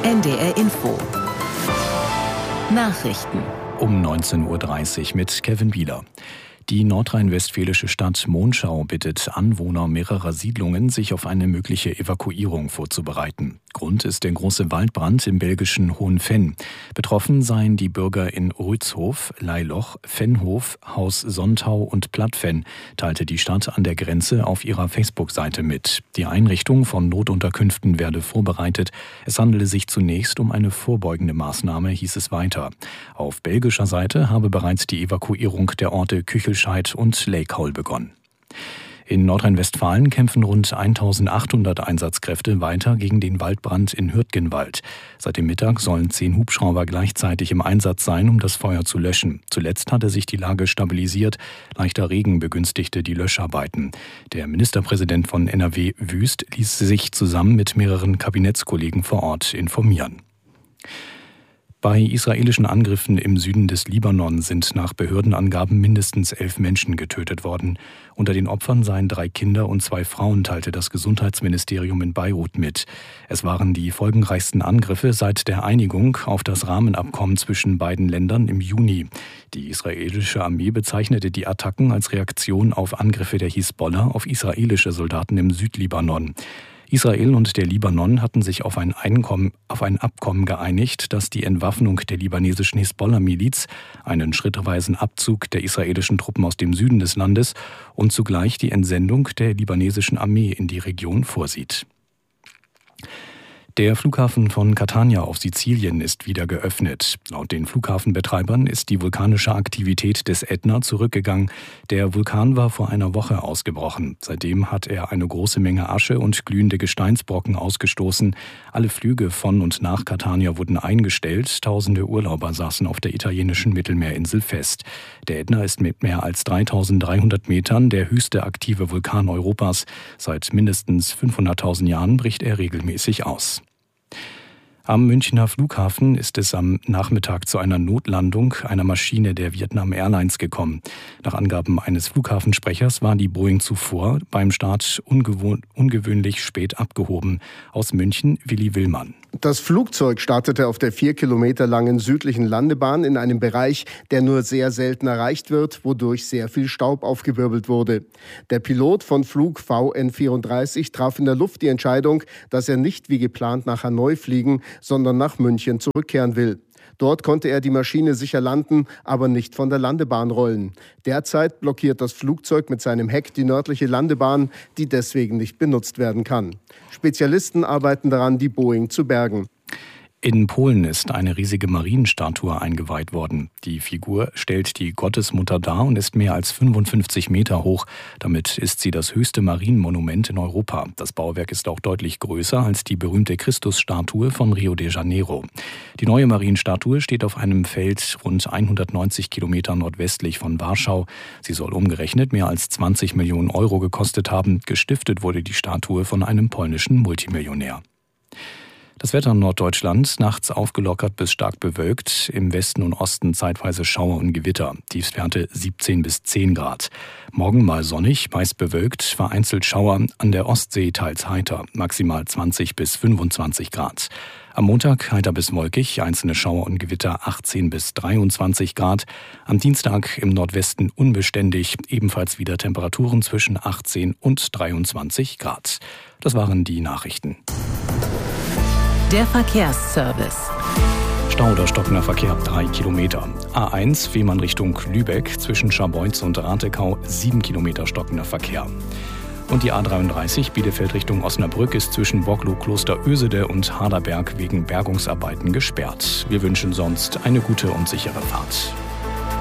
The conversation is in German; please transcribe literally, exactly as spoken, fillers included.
N D R Info. Nachrichten. Um neunzehn Uhr dreißig mit Kevin Bieler. Die nordrhein-westfälische Stadt Monschau bittet Anwohner mehrerer Siedlungen, sich auf eine mögliche Evakuierung vorzubereiten. Grund ist der große Waldbrand im belgischen Hohenfenn. Betroffen seien die Bürger in Rützhof, Leiloch, Venhof, Haus Sontau und Plattvenn, teilte die Stadt an der Grenze auf ihrer Facebook-Seite mit. Die Einrichtung von Notunterkünften werde vorbereitet. Es handele sich zunächst um eine vorbeugende Maßnahme, hieß es weiter. Auf belgischer Seite habe bereits die Evakuierung der Orte Küchelscheid und Lakehol begonnen. In Nordrhein-Westfalen kämpfen rund eintausendachthundert Einsatzkräfte weiter gegen den Waldbrand in Hürtgenwald. Seit dem Mittag sollen zehn Hubschrauber gleichzeitig im Einsatz sein, um das Feuer zu löschen. Zuletzt hatte sich die Lage stabilisiert. Leichter Regen begünstigte die Löscharbeiten. Der Ministerpräsident von N R W, Wüst, ließ sich zusammen mit mehreren Kabinettskollegen vor Ort informieren. Bei israelischen Angriffen im Süden des Libanon sind nach Behördenangaben mindestens elf Menschen getötet worden. Unter den Opfern seien drei Kinder und zwei Frauen, teilte das Gesundheitsministerium in Beirut mit. Es waren die folgenreichsten Angriffe seit der Einigung auf das Rahmenabkommen zwischen beiden Ländern im Juni. Die israelische Armee bezeichnete die Attacken als Reaktion auf Angriffe der Hisbollah auf israelische Soldaten im Südlibanon. Israel und der Libanon hatten sich auf ein, Einkommen, auf ein Abkommen geeinigt, das die Entwaffnung der libanesischen Hisbollah-Miliz, einen schrittweisen Abzug der israelischen Truppen aus dem Süden des Landes und zugleich die Entsendung der libanesischen Armee in die Region vorsieht. Der Flughafen von Catania auf Sizilien ist wieder geöffnet. Laut den Flughafenbetreibern ist die vulkanische Aktivität des Ätna zurückgegangen. Der Vulkan war vor einer Woche ausgebrochen. Seitdem hat er eine große Menge Asche und glühende Gesteinsbrocken ausgestoßen. Alle Flüge von und nach Catania wurden eingestellt. Tausende Urlauber saßen auf der italienischen Mittelmeerinsel fest. Der Ätna ist mit mehr als dreitausenddreihundert Metern der höchste aktive Vulkan Europas. Seit mindestens fünfhunderttausend Jahren bricht er regelmäßig aus. Am Münchner Flughafen ist es am Nachmittag zu einer Notlandung einer Maschine der Vietnam Airlines gekommen. Nach Angaben eines Flughafensprechers war die Boeing zuvor beim Start ungewohnt, ungewöhnlich spät abgehoben. Aus München Willi Willmann. Das Flugzeug startete auf der vier Kilometer langen südlichen Landebahn in einem Bereich, der nur sehr selten erreicht wird, wodurch sehr viel Staub aufgewirbelt wurde. Der Pilot von Flug V N vierunddreißig traf in der Luft die Entscheidung, dass er nicht wie geplant nach Hanoi fliegen, sondern nach München zurückkehren will. Dort konnte er die Maschine sicher landen, aber nicht von der Landebahn rollen. Derzeit blockiert das Flugzeug mit seinem Heck die nördliche Landebahn, die deswegen nicht benutzt werden kann. Spezialisten arbeiten daran, die Boeing zu bergen. In Polen ist eine riesige Marienstatue eingeweiht worden. Die Figur stellt die Gottesmutter dar und ist mehr als fünfundfünfzig Meter hoch. Damit ist sie das höchste Marienmonument in Europa. Das Bauwerk ist auch deutlich größer als die berühmte Christusstatue von Rio de Janeiro. Die neue Marienstatue steht auf einem Feld rund hundertneunzig Kilometer nordwestlich von Warschau. Sie soll umgerechnet mehr als zwanzig Millionen Euro gekostet haben. Gestiftet wurde die Statue von einem polnischen Multimillionär. Das Wetter in Norddeutschland, nachts aufgelockert bis stark bewölkt, im Westen und Osten zeitweise Schauer und Gewitter, Tiefstwerte siebzehn bis zehn Grad. Morgen mal sonnig, meist bewölkt, vereinzelt Schauer, an der Ostsee teils heiter, maximal zwanzig bis fünfundzwanzig Grad. Am Montag heiter bis wolkig, einzelne Schauer und Gewitter achtzehn bis dreiundzwanzig Grad. Am Dienstag im Nordwesten unbeständig, ebenfalls wieder Temperaturen zwischen achtzehn und dreiundzwanzig Grad. Das waren die Nachrichten. Der Verkehrsservice. Stau oder stockender Verkehr drei Kilometer. A eins Fehmarn Richtung Lübeck zwischen Scharbeutz und Ratekau sieben Kilometer stockender Verkehr. Und die A dreiunddreißig Bielefeld Richtung Osnabrück ist zwischen Borglow Kloster Ösede und Harderberg wegen Bergungsarbeiten gesperrt. Wir wünschen sonst eine gute und sichere Fahrt.